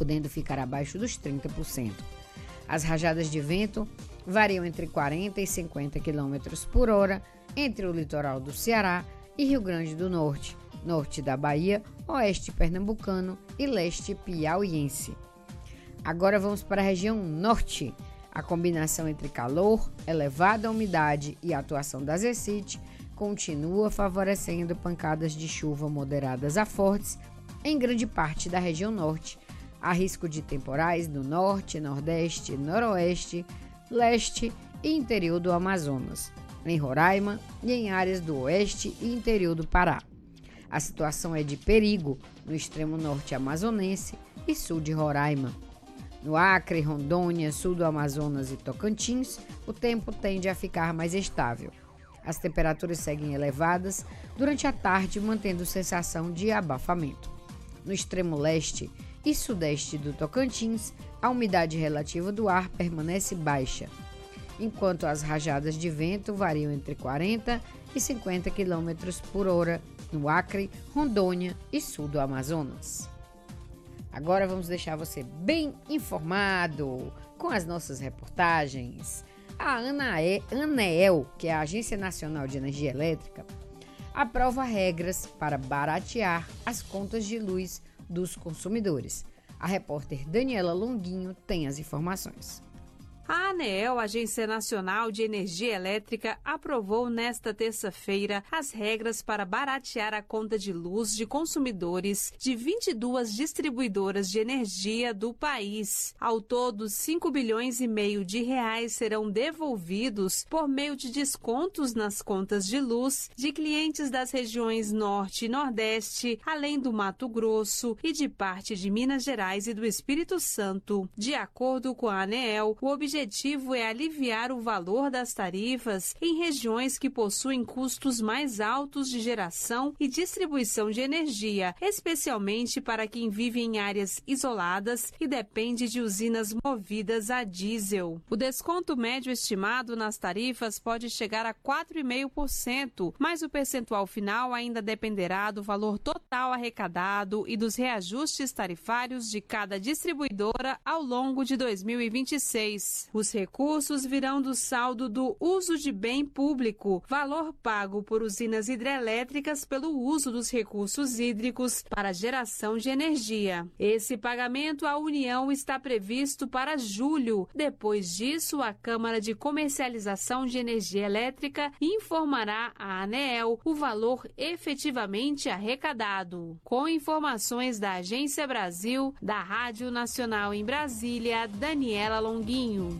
podendo ficar abaixo dos 30%. As rajadas de vento variam entre 40 e 50 km por hora entre o litoral do Ceará e Rio Grande do Norte, norte da Bahia, oeste pernambucano e leste piauiense. Agora vamos para a região norte. A combinação entre calor, elevada umidade e atuação da ZECIT continua favorecendo pancadas de chuva moderadas a fortes em grande parte da região norte. Há risco de temporais no norte, nordeste, noroeste, leste e interior do Amazonas, em Roraima e em áreas do oeste e interior do Pará. A situação é de perigo no extremo norte amazonense e sul de Roraima. No Acre, Rondônia, sul do Amazonas e Tocantins, o tempo tende a ficar mais estável. As temperaturas seguem elevadas durante a tarde, mantendo sensação de abafamento. No extremo leste e sudeste do Tocantins, a umidade relativa do ar permanece baixa, enquanto as rajadas de vento variam entre 40 e 50 km por hora no Acre, Rondônia e sul do Amazonas. Agora vamos deixar você bem informado com as nossas reportagens. A ANEEL, que é a Agência Nacional de Energia Elétrica, aprova regras para baratear as contas de luz dos consumidores. A repórter Daniela Longuinho tem as informações. A ANEEL, Agência Nacional de Energia Elétrica, aprovou nesta terça-feira as regras para baratear a conta de luz de consumidores de 22 distribuidoras de energia do país. Ao todo, 5 bilhões e meio de reais serão devolvidos por meio de descontos nas contas de luz de clientes das regiões Norte e Nordeste, além do Mato Grosso e de parte de Minas Gerais e do Espírito Santo. De acordo com a ANEEL, o objetivo é aliviar o valor das tarifas em regiões que possuem custos mais altos de geração e distribuição de energia, especialmente para quem vive em áreas isoladas e depende de usinas movidas a diesel. O desconto médio estimado nas tarifas pode chegar a 4,5%, mas o percentual final ainda dependerá do valor total arrecadado e dos reajustes tarifários de cada distribuidora ao longo de 2026. Os recursos virão do saldo do uso de bem público, valor pago por usinas hidrelétricas pelo uso dos recursos hídricos para geração de energia. Esse pagamento à União está previsto para julho. Depois disso, a Câmara de Comercialização de Energia Elétrica informará à ANEEL o valor efetivamente arrecadado. Com informações da Agência Brasil, da Rádio Nacional em Brasília, Daniela Longuinho.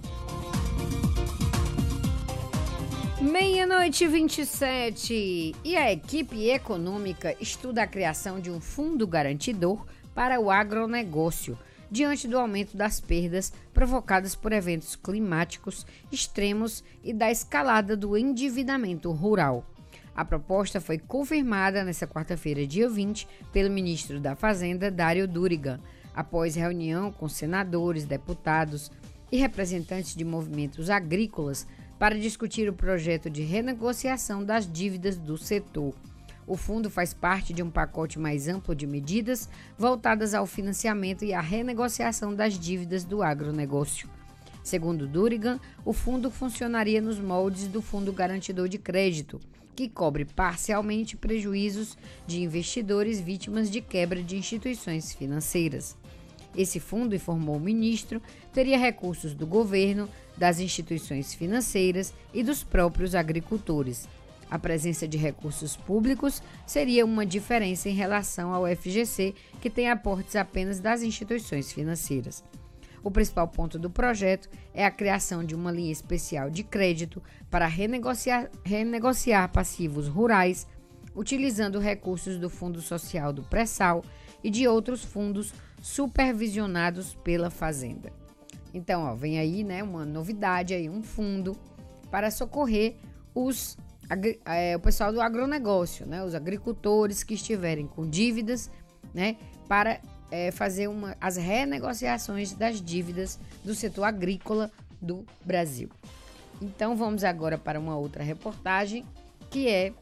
00:27 e a equipe econômica estuda a criação de um fundo garantidor para o agronegócio, diante do aumento das perdas provocadas por eventos climáticos extremos e da escalada do endividamento rural. A proposta foi confirmada nesta quarta-feira, dia 20, pelo ministro da Fazenda, Dário Durigan, após reunião com senadores, deputados e representantes de movimentos agrícolas para discutir o projeto de renegociação das dívidas do setor. O fundo faz parte de um pacote mais amplo de medidas voltadas ao financiamento e à renegociação das dívidas do agronegócio. Segundo Durigan, o fundo funcionaria nos moldes do Fundo Garantidor de Crédito, que cobre parcialmente prejuízos de investidores vítimas de quebra de instituições financeiras. Esse fundo, informou o ministro, teria recursos do governo, das instituições financeiras e dos próprios agricultores. A presença de recursos públicos seria uma diferença em relação ao FGC, que tem aportes apenas das instituições financeiras. O principal ponto do projeto é a criação de uma linha especial de crédito para renegociar passivos rurais, utilizando recursos do Fundo Social do Pré-Sal e de outros fundos supervisionados pela Fazenda. Então, vem aí, uma novidade, aí, um fundo para socorrer o pessoal do agronegócio, os agricultores que estiverem com dívidas, para fazer as renegociações das dívidas do setor agrícola do Brasil. Então, vamos agora para uma outra reportagem, que é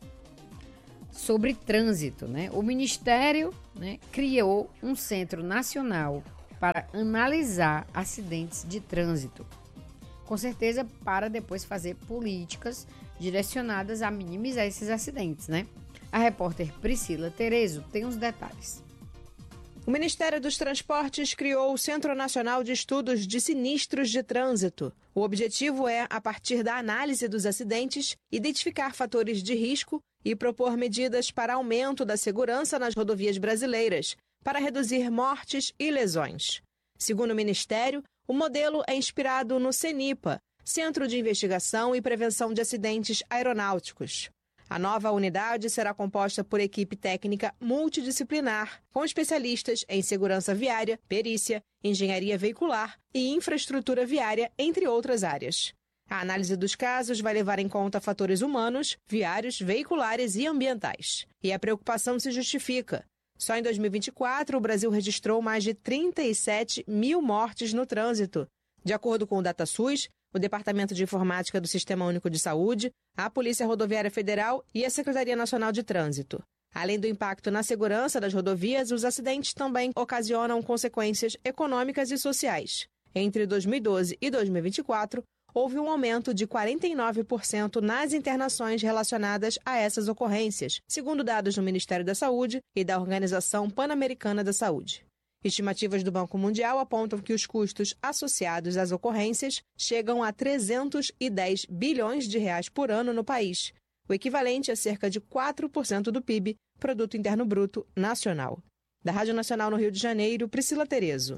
sobre trânsito. O Ministério criou um Centro Nacional para analisar acidentes de trânsito. Com certeza, para depois fazer políticas direcionadas a minimizar esses acidentes, né? A repórter Priscila Terezo tem os detalhes. O Ministério dos Transportes criou o Centro Nacional de Estudos de Sinistros de Trânsito. O objetivo é, a partir da análise dos acidentes, identificar fatores de risco e propor medidas para aumento da segurança nas rodovias brasileiras, para reduzir mortes e lesões. Segundo o Ministério, o modelo é inspirado no CENIPA, Centro de Investigação e Prevenção de Acidentes Aeronáuticos. A nova unidade será composta por equipe técnica multidisciplinar, com especialistas em segurança viária, perícia, engenharia veicular e infraestrutura viária, entre outras áreas. A análise dos casos vai levar em conta fatores humanos, viários, veiculares e ambientais. E a preocupação se justifica. Só em 2024, o Brasil registrou mais de 37 mil mortes no trânsito. De acordo com o DataSUS, o Departamento de Informática do Sistema Único de Saúde, a Polícia Rodoviária Federal e a Secretaria Nacional de Trânsito. Além do impacto na segurança das rodovias, os acidentes também ocasionam consequências econômicas e sociais. Entre 2012 e 2024, houve um aumento de 49% nas internações relacionadas a essas ocorrências, segundo dados do Ministério da Saúde e da Organização Pan-Americana da Saúde. Estimativas do Banco Mundial apontam que os custos associados às ocorrências chegam a 310 bilhões de reais por ano no país, o equivalente a cerca de 4% do PIB, Produto Interno Bruto Nacional. Da Rádio Nacional no Rio de Janeiro, Priscila Terezo.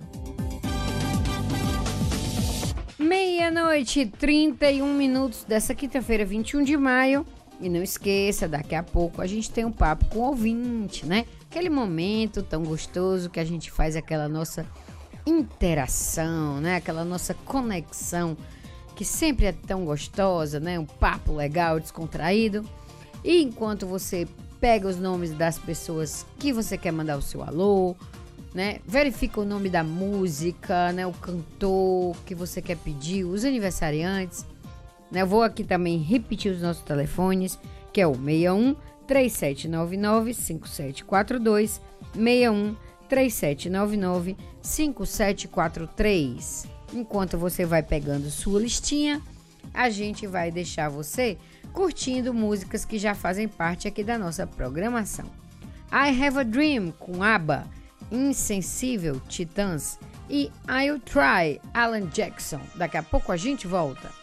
00:31 dessa quinta-feira, 21 de maio. E não esqueça, daqui a pouco a gente tem um papo com o ouvinte, né? Aquele momento tão gostoso que a gente faz aquela nossa interação, né? Aquela nossa conexão que sempre é tão gostosa, né? Um papo legal, descontraído. E enquanto você pega os nomes das pessoas que você quer mandar o seu alô, né? Verifica o nome da música, né? O cantor que você quer pedir, os aniversariantes. Eu vou aqui também repetir os nossos telefones, que é o 61 3799 5742, 61 3799 5743. Enquanto você vai pegando sua listinha, a gente vai deixar você curtindo músicas que já fazem parte aqui da nossa programação. I Have a Dream, com ABBA, Insensível, Titãs e I'll Try, Alan Jackson. Daqui a pouco a gente volta.